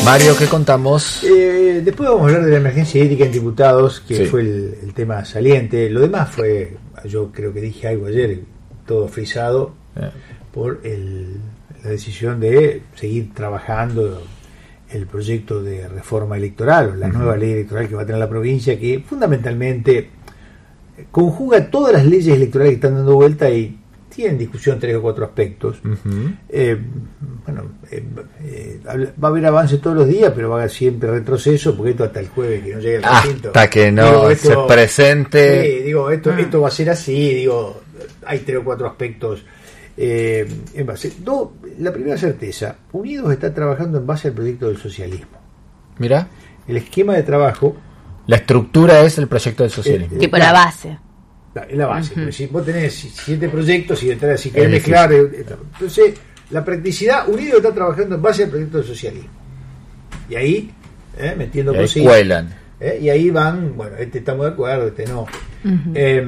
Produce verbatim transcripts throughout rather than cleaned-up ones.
Mario, ¿qué contamos? Eh, después vamos a hablar de la emergencia hídrica en diputados, que sí. fue el, el tema saliente. Lo demás fue, yo creo que dije algo ayer, todo frisado eh. por el, la decisión de seguir trabajando el proyecto de reforma electoral, o la uh-huh. nueva ley electoral que va a tener la provincia, que fundamentalmente conjuga todas las leyes electorales que están dando vuelta y tienen discusión tres o cuatro aspectos. Uh-huh. Eh, bueno, eh, eh, va a haber avance todos los días, pero va a haber siempre retroceso, porque esto hasta el jueves que no llegue al recinto. Hasta que no digo, esto, se presente. Sí, digo, esto, uh-huh. esto va a ser así, digo, hay tres o cuatro aspectos. Eh, en base, no, la primera certeza, Unidos está trabajando en base al proyecto del socialismo. Mira. El esquema de trabajo. La estructura es el proyecto del socialismo. Eh, tipo la base. La, la base, uh-huh. si vos tenés siete proyectos y detrás si querés mezclar, entonces la practicidad, Unidos está trabajando en base al proyecto del socialismo. Y ahí, eh, metiendo y ahí cosillas. Cuelan. Eh, y ahí van, bueno, este estamos de acuerdo, este no. Uh-huh. Eh,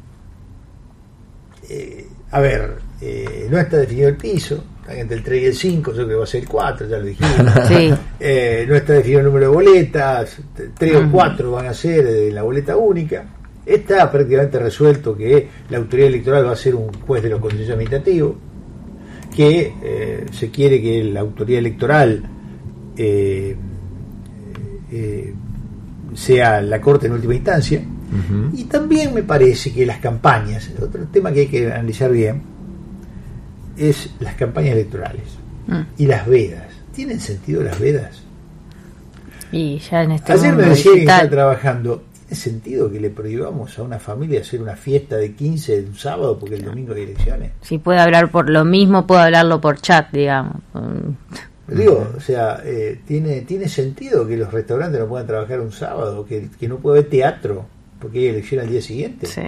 eh, a ver, eh, no está definido el piso, está entre el tres y el cinco, yo creo que va a ser el cuatro, ya lo dijimos. Sí. Eh, no está definido el número de boletas, tres uh-huh. o cuatro van a ser de la boleta única. Está prácticamente resuelto que la autoridad electoral va a ser un juez de los contenciosos administrativos, que eh, se quiere que la autoridad electoral eh, eh, sea la Corte en última instancia. Uh-huh. Y también me parece que las campañas, otro tema que hay que analizar bien, es las campañas electorales uh. y las vedas. ¿Tienen sentido las vedas? Y ya en este Ayer me decía que está trabajando. ¿Tiene sentido que le prohibamos a una familia hacer una fiesta de quince de un sábado porque el domingo hay elecciones? Si puede hablar por lo mismo, puede hablarlo por chat, digamos. Digo, o sea, eh, ¿tiene tiene sentido que los restaurantes no puedan trabajar un sábado, que, que no pueda haber teatro porque hay elección al día siguiente? Sí.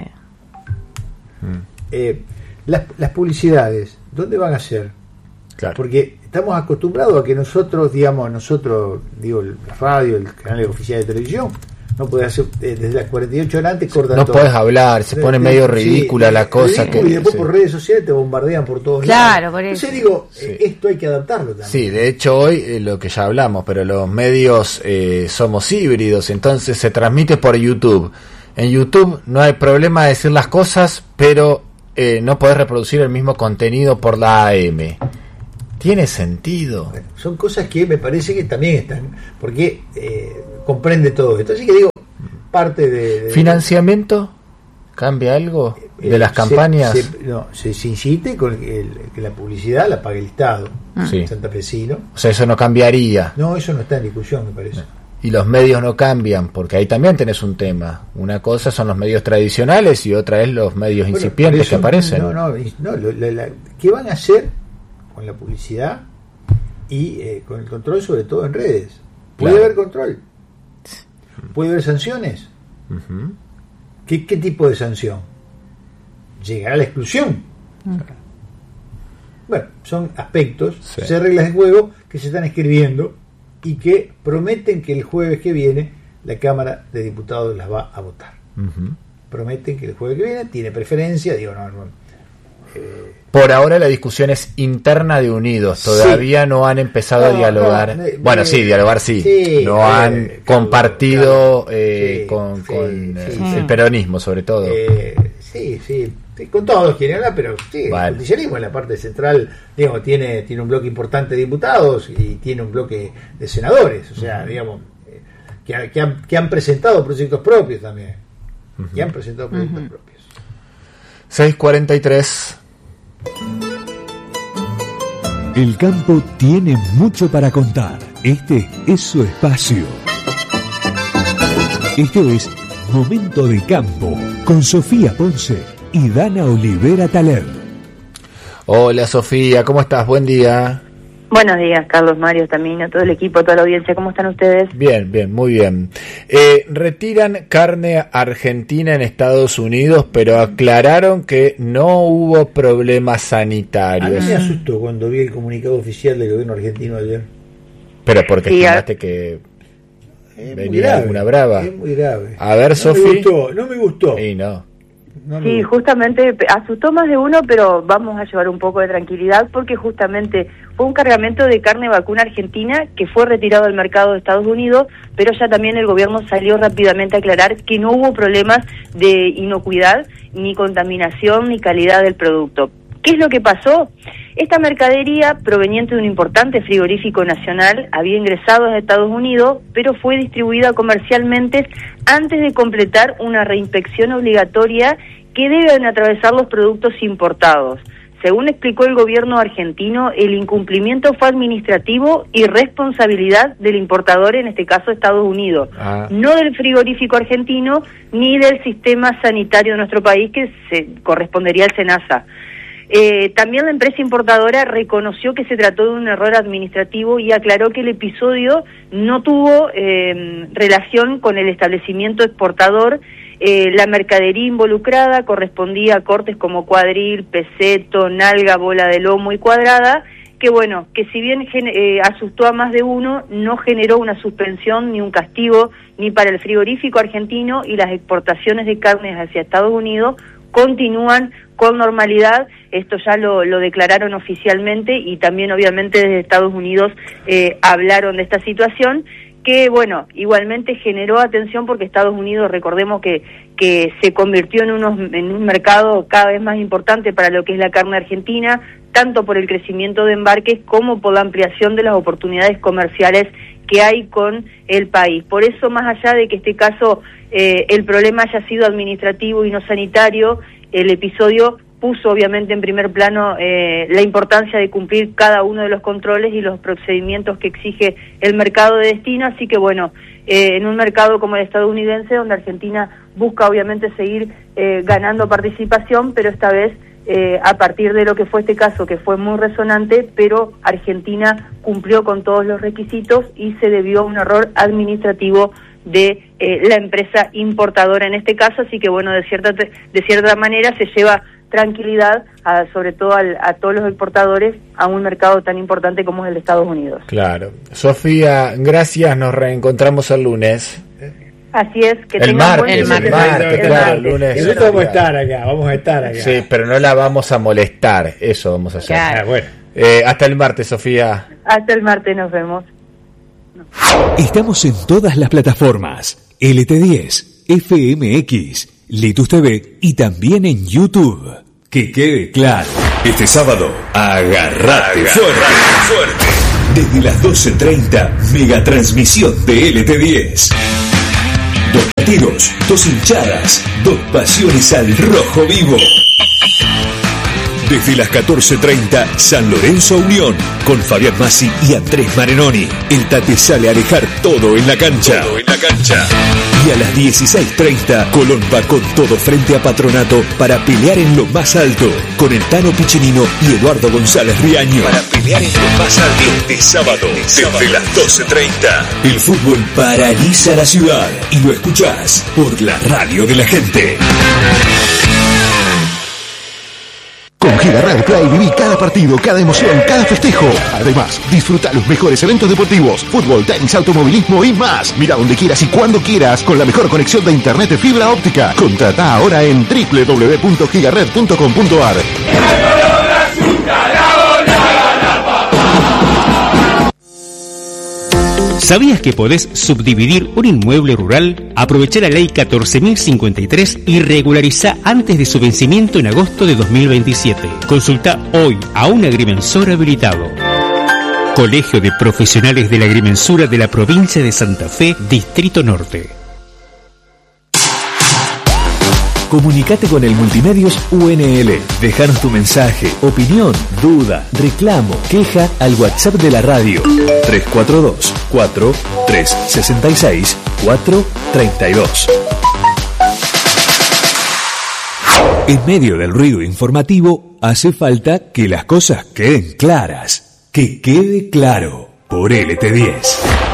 Eh, las, las publicidades, ¿dónde van a ser? Claro. Porque estamos acostumbrados a que nosotros, digamos, nosotros, digo, la radio, el canal oficial de televisión, no puede hacer, eh, desde las cuarenta y ocho horas antes cortan no todo. No puedes hablar, se pone medio ridícula sí, la cosa. Ridículo, que, y después sí. por redes sociales te bombardean por todos claro, lados. Por eso. Entonces digo, sí. eh, esto hay que adaptarlo también. Sí, de hecho hoy, eh, lo que ya hablamos, pero los medios eh, somos híbridos, entonces se transmite por YouTube. En YouTube no hay problema de decir las cosas, pero eh, no podés reproducir el mismo contenido por la A M. ¿Tiene sentido? Bueno, son cosas que me parece que también están, porque eh, comprende todo esto. Así que digo, parte de... de ¿Financiamiento? ¿Cambia algo de eh, las campañas? Se, se, no, se, se incite con el, que la publicidad la pague el Estado, sí. santafesino. O sea, eso no cambiaría. No, eso no está en discusión, me parece. No. Y los medios no cambian, porque ahí también tenés un tema. Una cosa son los medios tradicionales y otra es los medios bueno, incipientes eso, que aparecen. No, no, no la, la, ¿qué van a hacer con la publicidad y eh, con el control, sobre todo en redes? ¿Puede claro. haber control? ¿Puede haber sanciones? Uh-huh. ¿Qué, ¿Qué tipo de sanción? ¿Llegará a la exclusión? Uh-huh. Bueno, son aspectos, sí. son reglas de juego que se están escribiendo y que prometen que el jueves que viene la Cámara de Diputados las va a votar. Uh-huh. Prometen que el jueves que viene tiene preferencia, digo, no, no eh, por ahora la discusión es interna de Unidos, todavía sí. no han empezado no, a dialogar. No, eh, bueno, eh, sí, dialogar sí, sí no eh, han eh, compartido claro, eh, sí, con, sí, con sí, eh, sí. el peronismo sobre todo. Eh, sí, sí, con todos quieren hablar, pero sí, vale. El justicialismo en la parte central, digamos, tiene, tiene un bloque importante de diputados y tiene un bloque de senadores, o sea, uh-huh. digamos, eh, que, que, han, que han presentado proyectos propios también, uh-huh. que han presentado proyectos uh-huh. propios. seis cuarenta y tres. El campo tiene mucho para contar. Este es su espacio. Esto es Momento de Campo con Sofía Ponce y Dana Olivera Taler. Hola Sofía, ¿cómo estás? Buen día. Buenos días, Carlos, Mario, también a todo el equipo, a toda la audiencia. ¿Cómo están ustedes? Bien, bien, muy bien. Eh, retiran carne argentina en Estados Unidos, pero aclararon que no hubo problemas sanitarios. A mí me asustó cuando vi el comunicado oficial del gobierno argentino ayer. Pero porque sí, estimaste a... que es venía alguna brava. Es muy grave. A ver, no Sofía. No me gustó, no me gustó. Y no. No sí, justamente asustó más de uno, pero vamos a llevar un poco de tranquilidad porque justamente fue un cargamento de carne vacuna argentina que fue retirado del mercado de Estados Unidos, pero ya también el gobierno salió rápidamente a aclarar que no hubo problemas de inocuidad, ni contaminación, ni calidad del producto. ¿Qué es lo que pasó? Esta mercadería, proveniente de un importante frigorífico nacional, había ingresado a Estados Unidos, pero fue distribuida comercialmente antes de completar una reinspección obligatoria que deben atravesar los productos importados. Según explicó el gobierno argentino, el incumplimiento fue administrativo y responsabilidad del importador, en este caso Estados Unidos, ah. no del frigorífico argentino ni del sistema sanitario de nuestro país, que se correspondería al SENASA. Eh, también la empresa importadora reconoció que se trató de un error administrativo y aclaró que el episodio no tuvo eh, relación con el establecimiento exportador. Eh, la mercadería involucrada correspondía a cortes como cuadril, peseto, nalga, bola de lomo y cuadrada, que bueno, que si bien eh, asustó a más de uno, no generó una suspensión ni un castigo ni para el frigorífico argentino, y las exportaciones de carnes hacia Estados Unidos continúan con normalidad. Esto ya lo, lo declararon oficialmente, y también obviamente desde Estados Unidos eh, hablaron de esta situación, que bueno, igualmente generó atención porque Estados Unidos, recordemos que que se convirtió en, unos, en un mercado cada vez más importante para lo que es la carne argentina, tanto por el crecimiento de embarques como por la ampliación de las oportunidades comerciales que hay con el país. Por eso, más allá de que este caso eh, el problema haya sido administrativo y no sanitario, el episodio puso obviamente en primer plano eh, la importancia de cumplir cada uno de los controles y los procedimientos que exige el mercado de destino. Así que bueno, eh, en un mercado como el estadounidense, donde Argentina busca obviamente seguir eh, ganando participación, pero esta vez eh, a partir de lo que fue este caso, que fue muy resonante, pero Argentina cumplió con todos los requisitos y se debió a un error administrativo de eh, la empresa importadora en este caso. Así que bueno, de cierta de cierta manera se lleva tranquilidad, a, sobre todo al, a todos los exportadores, a un mercado tan importante como es el de Estados Unidos. Claro. Sofía, gracias, nos reencontramos el lunes. Así es, que el tengan martes, buen el martes, claro, el lunes. Nosotros vamos a estar acá, vamos a estar acá. Sí, pero no la vamos a molestar, eso vamos a hacer. Claro. Ah, bueno. eh, hasta el martes, Sofía. Hasta el martes, nos vemos. Estamos en todas las plataformas: L T diez, F M X, Litus T V y también en YouTube. Que quede claro. Este sábado, agarrate fuerte, fuerte. Desde las doce treinta, megatransmisión de L T diez. Dos partidos, dos hinchadas, dos pasiones al rojo vivo. Desde las catorce treinta, San Lorenzo Unión, con Fabián Massi y Andrés Marenoni. El Tate sale a dejar todo en la cancha. Todo en la cancha. Y a las dieciséis treinta, Colón va con todo frente a Patronato para pelear en lo más alto, con el Tano Piccinino y Eduardo González Riaño. Para pelear en lo más alto. Este sábado, desde las doce treinta. El fútbol paraliza la ciudad y lo escuchás por la radio de la gente. Con Gigaret Play viví cada partido, cada emoción, cada festejo. Además, disfruta los mejores eventos deportivos, fútbol, tenis, automovilismo y más. Mira donde quieras y cuando quieras con la mejor conexión de internet de fibra óptica. Contrata ahora en doble u doble u doble u punto gigaret punto com punto a r. ¿Sabías que podés subdividir un inmueble rural? Aprovecha la ley catorce mil cincuenta y tres y regulariza antes de su vencimiento en agosto de dos mil veintisiete. Consulta hoy a un agrimensor habilitado. Colegio de Profesionales de la Agrimensura de la Provincia de Santa Fe, Distrito Norte. Comunicate con el Multimedios U N L. Dejanos tu mensaje, opinión, duda, reclamo, queja al WhatsApp de la radio tres cuatro dos, cuatro, tres seis seis, cuatro tres dos. En medio del ruido informativo, hace falta que las cosas queden claras. Que quede claro por L T diez.